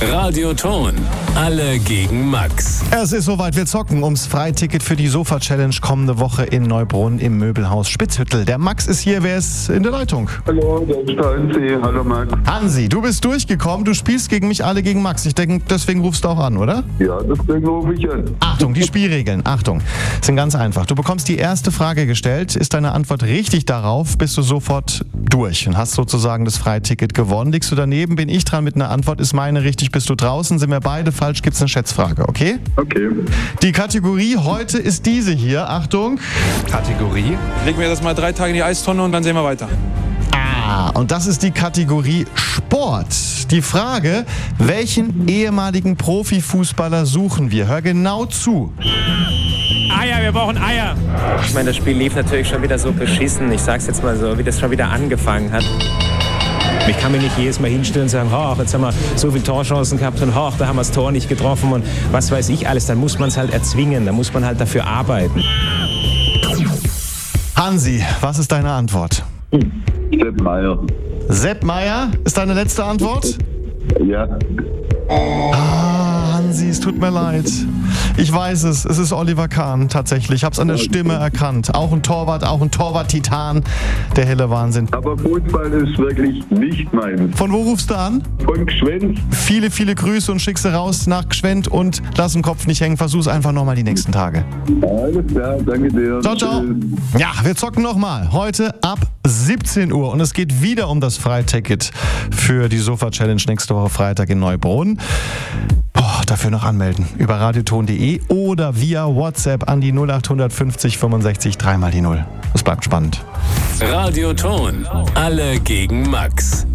Radio Ton. Alle gegen Max. Es ist soweit, wir zocken ums Freiticket für die Sofa-Challenge kommende Woche in Neubrunn im Möbelhaus Spitzhüttel. Der Max ist hier, wer ist in der Leitung? Hallo, das ist der Hansi. Hallo Max. Hansi, du bist durchgekommen, du spielst gegen mich, alle gegen Max. Ich denke, deswegen rufst du auch an, oder? Ja, deswegen rufe ich an. Achtung, die Spielregeln, Achtung, sind ganz einfach. Du bekommst die erste Frage gestellt, ist deine Antwort richtig darauf, bist du sofort durch und hast sozusagen das Freiticket gewonnen. Liegst du daneben, bin ich dran mit einer Antwort, ist meine richtig, bist du draußen, sind wir beide falsch, gibt's eine Schätzfrage, okay? Okay. Die Kategorie heute ist diese hier, Achtung. Kategorie? Legen wir das mal 3 Tage in die Eistonne und dann sehen wir weiter. Und das ist die Kategorie Sport. Die Frage, welchen ehemaligen Profifußballer suchen wir? Hör genau zu. Eier, wir brauchen Eier. Ich meine, das Spiel lief natürlich schon wieder so beschissen. Ich sag's jetzt mal so, wie das schon wieder angefangen hat. Ich kann mich nicht jedes Mal hinstellen und sagen, jetzt haben wir so viele Torchancen gehabt und da haben wir das Tor nicht getroffen und was weiß ich alles. Dann muss man es halt erzwingen, dann muss man halt dafür arbeiten. Hansi, was ist deine Antwort? Sepp Meier. Sepp Meier ist deine letzte Antwort? Ja. Hansi, es tut mir leid. Ich weiß es ist Oliver Kahn tatsächlich. Ich habe es an der Stimme erkannt. Auch ein Torwart-Titan. Der helle Wahnsinn. Aber Fußball ist wirklich nicht meins. Von wo rufst du an? Von Gschwend. Viele, viele Grüße und schick sie raus nach Gschwend und lass den Kopf nicht hängen. Versuch's einfach nochmal die nächsten Tage. Alles klar, danke dir. Ciao, ciao. Ja, wir zocken nochmal. Heute ab 17 Uhr und es geht wieder um das Freiticket für die Sofa-Challenge nächste Woche Freitag in Neubrunn. Dafür noch anmelden über radioton.de oder via WhatsApp an die 0850 65 3 mal die 0. Es bleibt spannend. Radio Ton. Alle gegen Max.